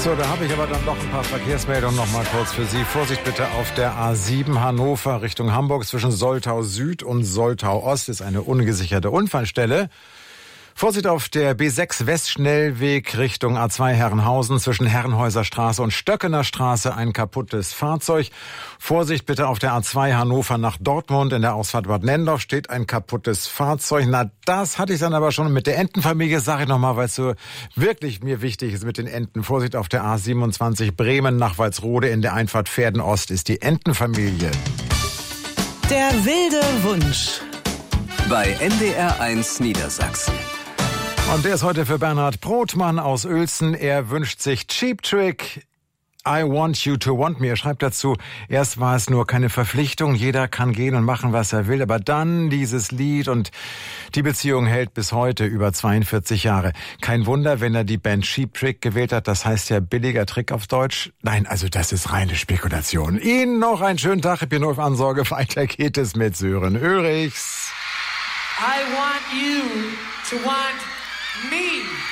So, da habe ich aber dann doch ein paar Verkehrsmeldungen noch mal kurz für Sie. Vorsicht bitte auf der A7 Hannover Richtung Hamburg zwischen Soltau Süd und Soltau Ost ist eine ungesicherte Unfallstelle. Vorsicht auf der B6 Westschnellweg Richtung A2 Herrenhausen zwischen Herrenhäuser Straße und Stöckener Straße ein kaputtes Fahrzeug. Vorsicht bitte auf der A2 Hannover nach Dortmund. In der Ausfahrt Bad Nendorf steht ein kaputtes Fahrzeug. Na, das hatte ich dann aber schon mit der Entenfamilie, sage ich nochmal, weil es so wirklich mir wichtig ist mit den Enten. Vorsicht auf der A27 Bremen nach Walsrode in der Einfahrt Verden Ost ist die Entenfamilie. Der wilde Wunsch. Bei NDR1 Niedersachsen. Und der ist heute für Bernhard Brotmann aus Uelzen. Er wünscht sich Cheap Trick, I Want You to Want Me. Er schreibt dazu, erst war es nur keine Verpflichtung, jeder kann gehen und machen, was er will, aber dann dieses Lied und die Beziehung hält bis heute über 42 Jahre. Kein Wunder, wenn er die Band Cheap Trick gewählt hat, das heißt ja billiger Trick auf Deutsch. Nein, also das ist reine Spekulation. Ihnen noch einen schönen Tag, ich bin nur auf Ansorge, weiter geht es mit Sören Örichs. I want you to want me.